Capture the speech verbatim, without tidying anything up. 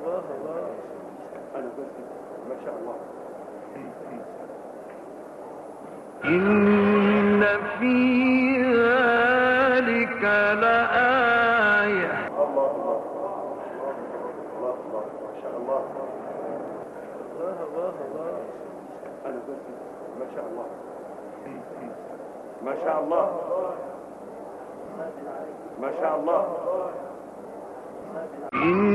الله الله. أنا قلت ما شاء الله. إن في ذلك لآية. الله الله الله الله ما شاء الله. الله الله الله. أنا قلت ما شاء الله ما شاء الله ما شاء الله.